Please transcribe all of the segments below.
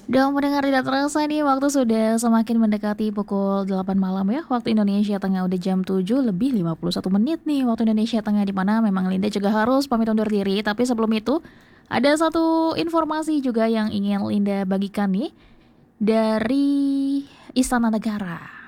Dan mendengar tidak terasa nih waktu sudah semakin mendekati pukul 8 malam ya. Waktu Indonesia Tengah udah jam 7 lebih 51 menit nih waktu Indonesia Tengah, di mana memang Linda juga harus pamit undur diri. Tapi sebelum itu ada satu informasi juga yang ingin Linda bagikan nih dari Istana Negara.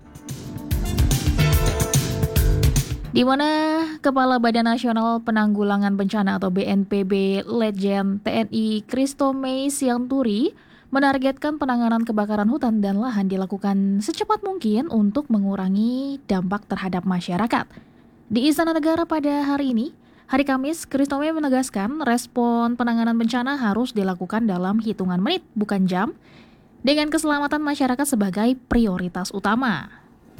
Di mana Kepala Badan Nasional Penanggulangan Bencana atau BNPB Letjen TNI Christomay Sianturi menargetkan penanganan kebakaran hutan dan lahan dilakukan secepat mungkin untuk mengurangi dampak terhadap masyarakat. Di Istana Negara pada hari ini, hari Kamis, Christomay menegaskan respon penanganan bencana harus dilakukan dalam hitungan menit, bukan jam, dengan keselamatan masyarakat sebagai prioritas utama.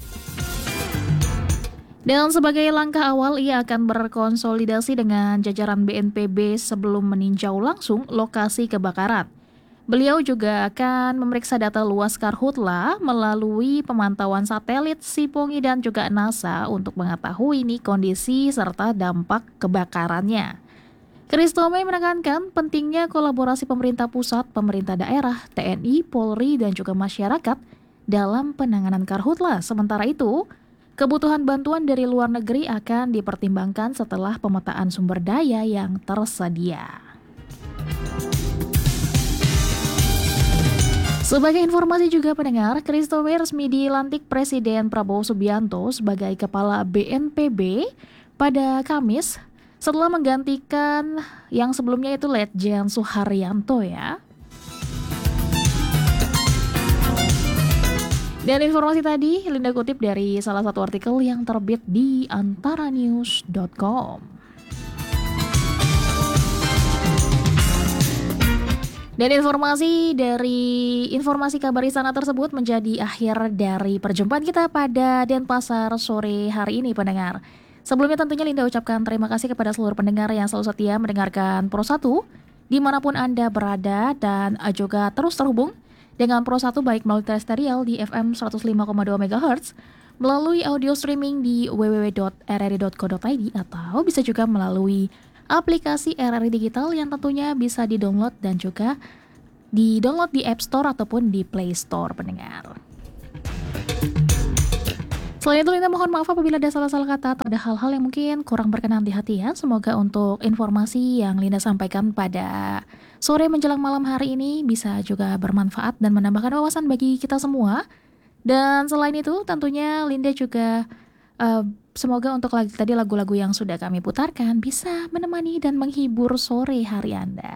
Dan sebagai langkah awal, ia akan berkonsolidasi dengan jajaran BNPB sebelum meninjau langsung lokasi kebakaran. Beliau juga akan memeriksa data luas karhutla melalui pemantauan satelit Sipongi dan juga NASA untuk mengetahui kondisi serta dampak kebakarannya. Christomay menekankan pentingnya kolaborasi pemerintah pusat, pemerintah daerah, TNI, Polri, dan juga masyarakat dalam penanganan karhutla. Sementara itu, kebutuhan bantuan dari luar negeri akan dipertimbangkan setelah pemetaan sumber daya yang tersedia. Sebagai informasi juga pendengar, Christomay resmi dilantik Presiden Prabowo Subianto sebagai Kepala BNPB pada Kamis setelah menggantikan yang sebelumnya itu Letjen Suharyanto ya. Dan informasi tadi Linda kutip dari salah satu artikel yang terbit di antaranews.com. Dan informasi kabar istana tersebut menjadi akhir dari perjumpaan kita pada Denpasar sore hari ini pendengar. Sebelumnya tentunya Linda ucapkan terima kasih kepada seluruh pendengar yang selalu setia mendengarkan Pro 1 dimanapun Anda berada, dan juga terus terhubung dengan Pro 1 baik melalui terrestrial di FM 105,2 MHz, melalui audio streaming di www.rri.co.id, atau bisa juga melalui aplikasi RRI Digital yang tentunya bisa di-download dan juga di-download di App Store ataupun di Play Store pendengar. Selain itu Linda mohon maaf apabila ada salah-salah kata atau ada hal-hal yang mungkin kurang berkenan di hati ya. Semoga untuk informasi yang Linda sampaikan pada sore menjelang malam hari ini bisa juga bermanfaat dan menambahkan wawasan bagi kita semua. Dan selain itu tentunya Linda juga semoga untuk tadi lagu-lagu yang sudah kami putarkan bisa menemani dan menghibur sore hari Anda.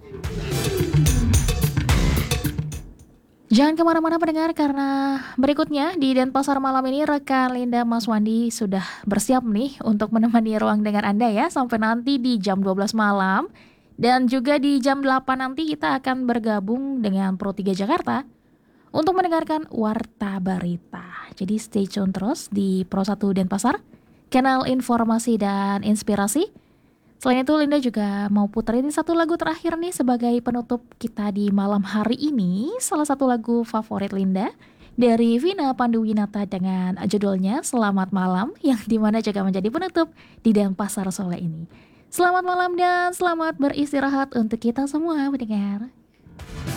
Jangan kemana-mana pendengar, karena berikutnya di Denpasar malam ini rekan Linda Mas Wandi sudah bersiap nih untuk menemani ruang dengar Anda ya sampai nanti di jam 12 malam. Dan juga di jam 8 nanti kita akan bergabung dengan Pro 3 Jakarta untuk mendengarkan Warta Berita. Jadi stay tune terus di Pro 1 Denpasar, kanal informasi dan inspirasi. Selain itu Linda juga mau puterin satu lagu terakhir nih sebagai penutup kita di malam hari ini. Salah satu lagu favorit Linda dari Vina Panduwinata dengan judulnya Selamat Malam, yang dimana juga menjadi penutup di Denpasar sore ini. Selamat malam dan selamat beristirahat untuk kita semua pendengar.